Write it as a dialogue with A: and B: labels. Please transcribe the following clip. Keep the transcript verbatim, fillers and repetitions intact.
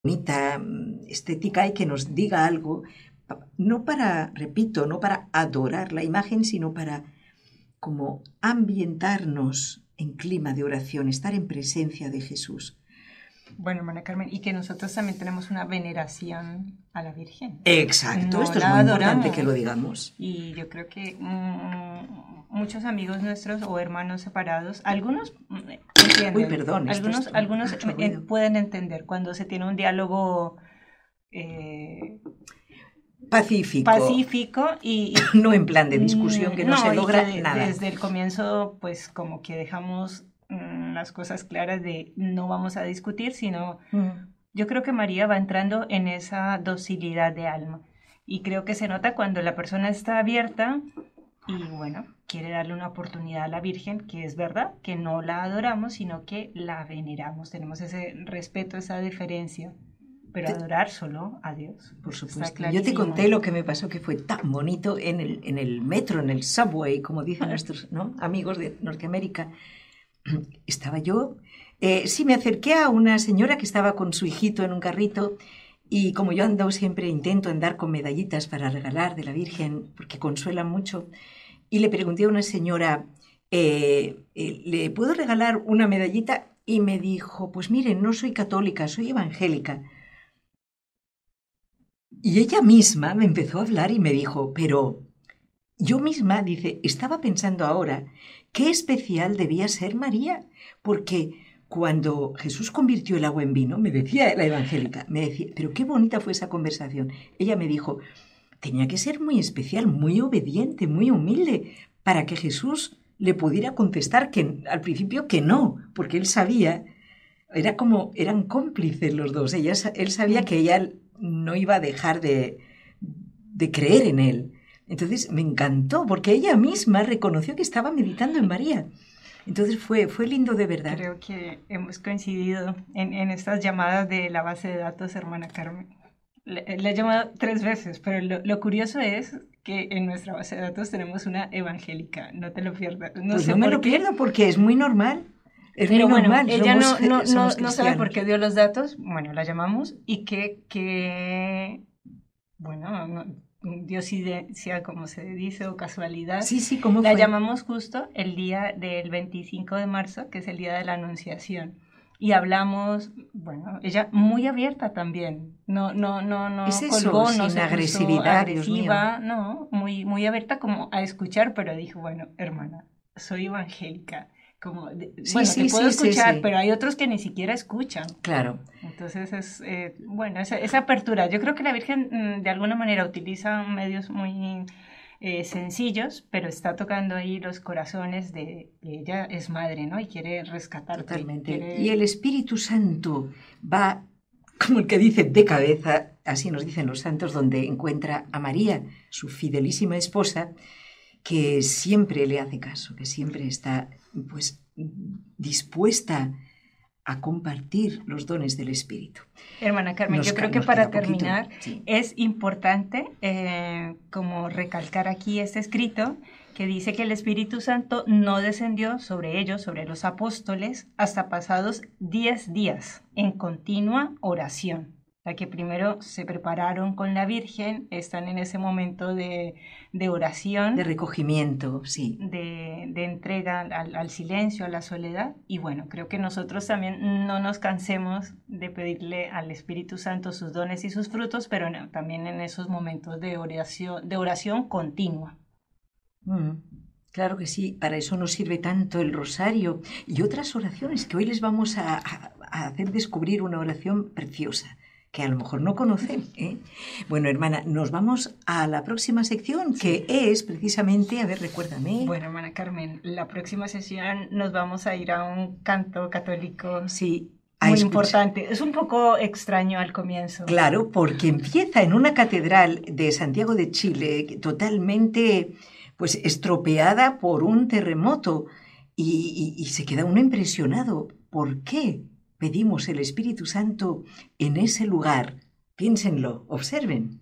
A: bonita, estética y que nos diga algo, no para, repito, no para adorar la imagen, sino para como ambientarnos en clima de oración, estar en presencia de Jesús.
B: Bueno, hermana Carmen, y que nosotros también tenemos una veneración a la Virgen.
A: Exacto,
B: No
A: esto es
B: la
A: muy
B: adoramos.
A: importante que lo digamos.
B: Y yo creo que mm, muchos amigos nuestros o hermanos separados, algunos entienden,
A: Uy, perdón, esto
B: algunos,
A: es
B: algunos
A: mucho
B: eh,
A: ruido.
B: pueden entender cuando se tiene un diálogo eh,
A: Pacífico.
B: pacífico y, y
A: no en plan de discusión que no,
B: no
A: se logra
B: y que de,
A: nada.
B: Desde el comienzo, pues como que dejamos mm, las cosas claras de no vamos a discutir, sino mm. yo creo que María va entrando en esa docilidad de alma. Y creo que se nota cuando la persona está abierta y, bueno, quiere darle una oportunidad a la Virgen, que es verdad, que no la adoramos, sino que la veneramos. Tenemos ese respeto, esa deferencia. Pero adorar solo a Dios.
A: Por supuesto. Yo te conté lo que me pasó, que fue tan bonito en el, en el metro, en el subway, como dicen nuestros ¿no? amigos de Norteamérica. Estaba yo, eh, sí, me acerqué a una señora que estaba con su hijito en un carrito y como yo ando siempre, intento andar con medallitas para regalar de la Virgen, porque consuelan mucho, y le pregunté a una señora, eh, eh, ¿le puedo regalar una medallita? Y me dijo, pues miren, no soy católica, soy evangélica. Y ella misma me empezó a hablar y me dijo, pero yo misma, dice, estaba pensando ahora qué especial debía ser María, porque cuando Jesús convirtió el agua en vino, me decía la evangélica, me decía, pero qué bonita fue esa conversación. Ella me dijo, tenía que ser muy especial, muy obediente, muy humilde, para que Jesús le pudiera contestar que al principio que no, porque él sabía, era como, eran cómplices los dos, ella, él sabía que ella no iba a dejar de, de creer en él. Entonces me encantó, porque ella misma reconoció que estaba meditando en María. Entonces fue, fue lindo de verdad.
B: Creo que hemos coincidido en, en estas llamadas de la base de datos, hermana Carmen. Le, le he llamado tres veces, pero lo, lo curioso es que en nuestra base de datos tenemos una evangélica. No te lo pierdas. No
A: pues
B: sé
A: no me
B: por
A: lo
B: qué.
A: pierdo porque es muy normal. Es
B: Pero
A: muy
B: bueno,
A: normal.
B: ella
A: somos,
B: no, no,
A: somos
B: no, no sabe por qué dio los datos. Bueno, la llamamos y que, que bueno, no, diosidencia, como se dice, o casualidad.
A: Sí, sí, ¿cómo
B: la
A: fue?
B: llamamos justo el día del veinticinco de marzo, que es el día de la Anunciación. Y hablamos, bueno, ella muy abierta también. No, no, no, no
A: ¿Es eso?
B: colgó,
A: Sin
B: no se
A: agresividad,
B: puso agresiva, no, muy, muy abierta como a escuchar, pero dijo, bueno, hermana, soy evangélica. Como, de,
A: sí,
B: bueno,
A: sí,
B: te puedo
A: sí,
B: escuchar,
A: sí, sí.
B: pero hay otros que ni siquiera escuchan.
A: Claro.
B: Entonces es, eh, bueno, esa, esa apertura. Yo creo que la Virgen mmm, de alguna manera utiliza medios muy eh, sencillos, pero está tocando ahí los corazones de, de ella es madre, ¿no? Y quiere rescatarte.
A: Totalmente.
B: Quiere...
A: Y el Espíritu Santo va, como el que dice, de cabeza, así nos dicen los santos, donde encuentra a María, su fidelísima esposa, que siempre le hace caso, que siempre está pues dispuesta a compartir los dones del Espíritu.
B: Hermana Carmen,
A: nos
B: yo creo que para terminar sí. es importante eh, como recalcar aquí este escrito que dice que el Espíritu Santo no descendió sobre ellos, sobre los apóstoles, hasta pasados diez días en continua oración. O sea, que primero se prepararon con la Virgen, están en ese momento de, de oración.
A: De recogimiento, sí.
B: De, de entrega al, al silencio, a la soledad. Y bueno, creo que nosotros también no nos cansemos de pedirle al Espíritu Santo sus dones y sus frutos, pero no, también en esos momentos de oración, de oración continua.
A: Mm. Claro que sí, para eso nos sirve tanto el rosario y otras oraciones que hoy les vamos a, a, a hacer descubrir una oración preciosa que a lo mejor no conocen, ¿eh? Bueno, hermana, nos vamos a la próxima sección, que sí. es precisamente, a ver, recuérdame.
B: Bueno, hermana Carmen, la próxima sesión nos vamos a ir a un canto católico.
A: Sí.
B: Muy escuchar. Importante. Es un poco extraño al comienzo.
A: Claro, porque empieza en una catedral de Santiago de Chile totalmente, pues, estropeada por un terremoto y, y, y se queda uno impresionado. ¿Por qué pedimos el Espíritu Santo en ese lugar? Piénsenlo, observen.